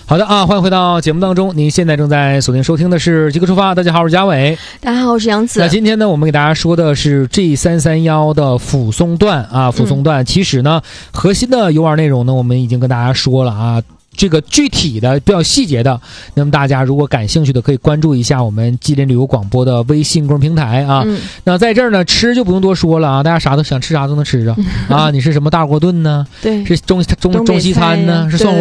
好的啊，欢迎回到节目当中。您现在正在锁定收听的是极客出发。大家好，我是嘉伟。 大家好，我是杨子。 那今天呢，我们给大家说的是 G331的辅送段啊，辅送段。其实呢，核心的游玩内容呢，我们已经跟大家说了啊。这个具体的比较细节的，那么大家如果感兴趣的，可以关注一下我们吉林旅游广播的微信公众平台啊。那在这儿呢，吃就不用多说了啊，大家啥都想吃啥都能吃着啊。你是什么大锅炖呢？ 对， 是中西餐呢？是蒜